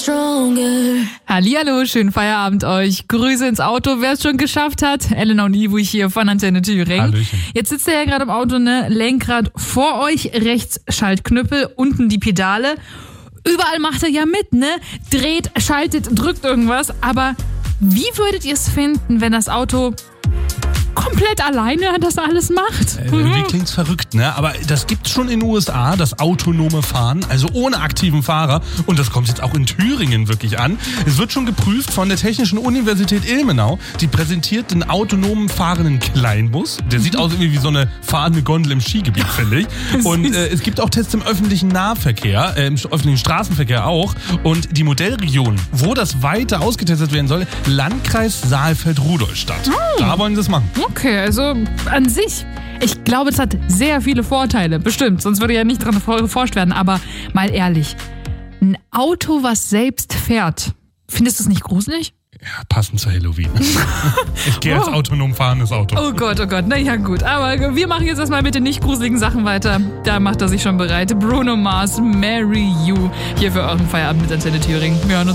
Hallihallo, schönen Feierabend euch. Grüße ins Auto, wer es schon geschafft hat. Elena und Ivo hier von Antenne Thüringen. Hallöchen. Jetzt sitzt ihr ja gerade im Auto, ne? Lenkrad vor euch, rechts Schaltknüppel, unten die Pedale. Überall macht er ja mit, ne? Dreht, schaltet, drückt irgendwas. Aber wie würdet ihr es finden, wenn das Auto komplett alleine das alles macht? Irgendwie klingt's verrückt, ne? Aber das gibt's schon in den USA, das autonome Fahren, also ohne aktiven Fahrer. Und das kommt jetzt auch in Thüringen wirklich an. Es wird schon geprüft von der Technischen Universität Ilmenau. Die präsentiert den autonomen fahrenden Kleinbus. Der sieht aus irgendwie wie so eine fahrende Gondel im Skigebiet, finde ich. Und es gibt auch Tests im öffentlichen Nahverkehr, im öffentlichen Straßenverkehr auch. Und die Modellregion, wo das weiter ausgetestet werden soll, Landkreis Saalfeld-Rudolstadt. Da wollen sie es machen. Okay, also an sich, ich glaube, es hat sehr viele Vorteile, bestimmt, sonst würde ja nicht dran geforscht werden, aber mal ehrlich, ein Auto, was selbst fährt, findest du es nicht gruselig? Ja, passend zu Halloween. Ich gehe als autonom fahrendes Auto. Oh Gott, na ja gut, aber wir machen jetzt erstmal mit den nicht gruseligen Sachen weiter, da macht er sich schon bereit. Bruno Mars, Marry You, hier für euren Feierabend mit Antenne Thüringen. Wir hören uns